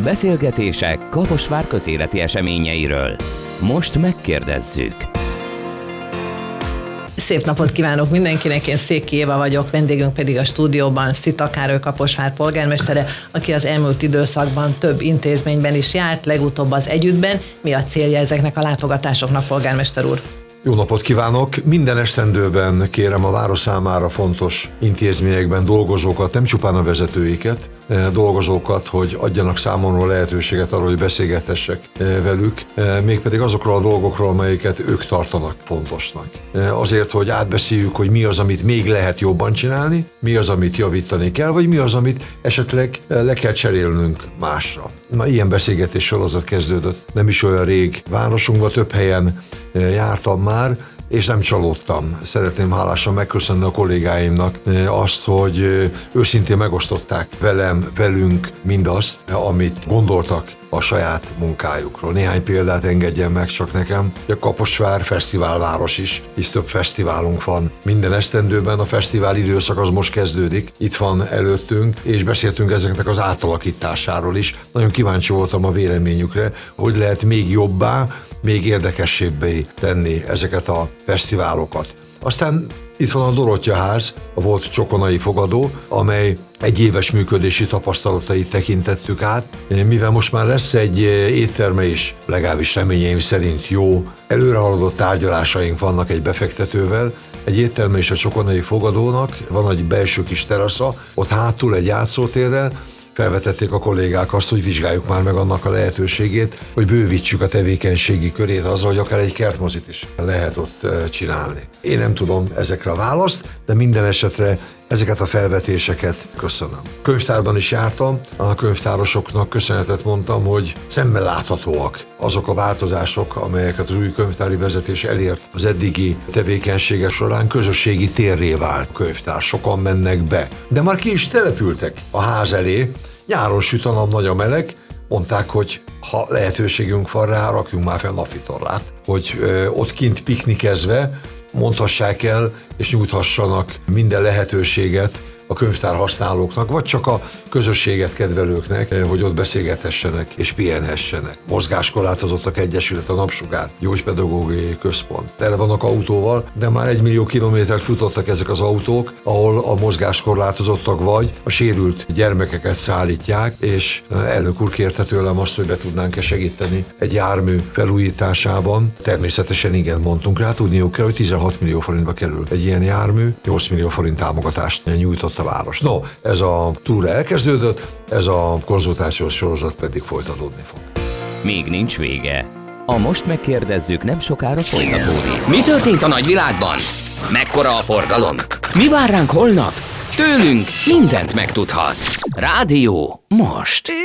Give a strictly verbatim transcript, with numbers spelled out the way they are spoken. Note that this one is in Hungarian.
Beszélgetések Kaposvár közéleti eseményeiről. Most megkérdezzük. Szép napot kívánok mindenkinek, én Széki Éva vagyok, vendégünk pedig a stúdióban Szita Károly Kaposvár polgármestere, aki az elmúlt időszakban több intézményben is járt, legutóbb az Együttben. Mi a célja ezeknek a látogatásoknak, polgármester úr? Jó napot kívánok! Minden esztendőben kérem a város számára fontos intézményekben dolgozókat, nem csupán a vezetőiket, dolgozókat, hogy adjanak számomra lehetőséget arra, hogy beszélgethessek velük, mégpedig azokról a dolgokról, amelyeket ők tartanak fontosnak. Azért, hogy átbeszéljük, hogy mi az, amit még lehet jobban csinálni, mi az, amit javítani kell, vagy mi az, amit esetleg le kell cserélnünk másra. Na, ilyen beszélgetés sorozat kezdődött nem is olyan rég városunkban, több helyen jártam már, és nem csalódtam. Szeretném hálásan megköszönni a kollégáimnak azt, hogy őszintén megosztották velem, velünk mindazt, amit gondoltak a saját munkájukról. Néhány példát engedjen meg csak nekem. A Kaposvár fesztiválváros is, hisz több fesztiválunk van minden esztendőben. A fesztivál időszak az most kezdődik, itt van előttünk, és beszéltünk ezeknek az átalakításáról is. Nagyon kíváncsi voltam a véleményükre, hogy lehet még jobbá, még érdekesebbé tenni ezeket a fesztiválokat. Aztán itt van a Dorottya ház, a volt csokonai fogadó, amely egy éves működési tapasztalatait tekintettük át. Mivel most már lesz egy étterme is, legalábbis reményeim szerint jó, előrehaladott tárgyalásaink vannak egy befektetővel, egy étterme és a csokonai fogadónak van egy belső kis terasza, ott hátul egy játszótérrel, felvetették a kollégák azt, hogy vizsgáljuk már meg annak a lehetőségét, hogy bővítsük a tevékenységi körét azzal, hogy akár egy kertmozit is lehet ott csinálni. Én nem tudom ezekre a választ, de minden esetre ezeket a felvetéseket köszönöm. Könyvtárban is jártam, a könyvtárosoknak köszönetet mondtam, hogy szemmel láthatóak azok a változások, amelyeket az új könyvtári vezetés elért az eddigi tevékenysége során. Közösségi térré vált könyvtár, sokan mennek be. De már ki is települtek a ház elé, nyáron süt a nap, nagy a meleg, mondták, hogy ha lehetőségünk van rá, rakjunk már fel napvitorlát, hogy ö, ott kint piknikezve mondhassák el, és nyújthassanak minden lehetőséget a könyvtár használóknak, vagy csak a közösséget kedvelőknek, hogy ott beszélgethessenek és pihenhessenek. Mozgáskorlátozottak egyesület, a Napsugár gyógypedagógiai központ. Tele vannak autóval, de már egy millió kilométert futottak ezek az autók, ahol a mozgáskorlátozottak vagy a sérült gyermekeket szállítják, és elnök úr kérte tőlem azt, hogy be tudnánk-e segíteni egy jármű felújításában. Természetesen igen, mondtunk rá, tudniuk kell, hogy tizenhat millió forintba kerül egy ilyen jármű, nyolc millió forint támogatást nyújtott a város. No, ez a túra elkezdődött, ez a konzultációs sorozat pedig folytatódni fog. Még nincs vége. A Most megkérdezzük nem sokára folytatódik. Mi történt a nagyvilágban? Mekkora a forgalom? Mi vár ránk holnap? Tőlünk mindent megtudhat. Rádió most.